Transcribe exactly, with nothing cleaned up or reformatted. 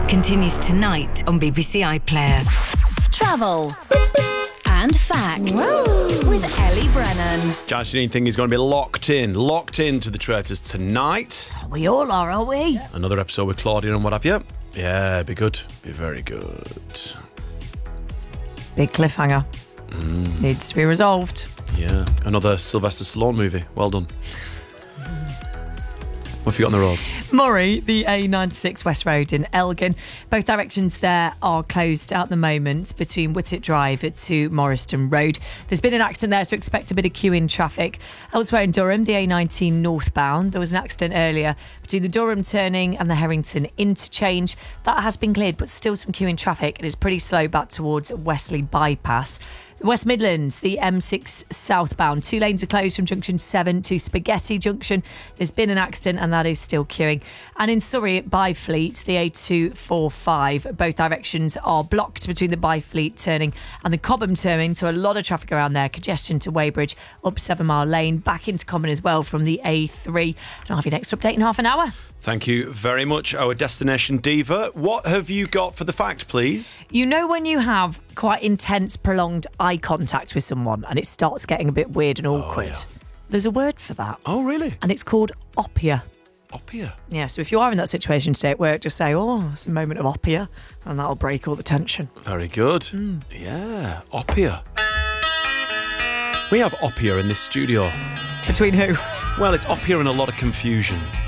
continues tonight on B B C iPlayer. Travel and facts Woo. With Ellie Brennan. Janice, do you think he's going to be locked in, locked into the Traitors tonight? We all are, are we? Another episode with Claudia and what have you. Yeah, be good. Be very good. Big cliffhanger. Mm. Needs to be resolved. Yeah, another Sylvester Stallone movie. Well done. What have you got on the roads? Murray, the A ninety-six West Road in Elgin. Both directions there are closed at the moment between Whittitt Drive to Morriston Road. There's been an accident there, so expect a bit of queue in traffic. Elsewhere in Durham, the A nineteen northbound, there was an accident earlier between the Durham turning and the Harrington interchange. That has been cleared, but still some queue in traffic. It is pretty slow back towards Wesley Bypass. The West Midlands, the M six southbound. Two lanes are closed from junction seven to Spaghetti Junction. There's been an accident and that is still queuing. And in Surrey at Byfleet, the A two forty-five, both directions are blocked between the Byfleet turning and the Cobham turning. So a lot of traffic around there. Congestion to Weybridge, up Seven Mile Lane, back into Common as well from the A three. And I'll have your next update in half an hour. Thank you very much, our destination diva. What have you got for the fact, please? You know when you have quite intense, prolonged eye contact with someone and it starts getting a bit weird and awkward? Oh, yeah. There's a word for that. Oh, really? And it's called opia. Opia? Yeah, so if you are in that situation today at work, just say, oh, it's a moment of opia, and that'll break all the tension. Very good. Mm. Yeah, opia. We have opia in this studio. Between who? Well, it's opia and a lot of confusion.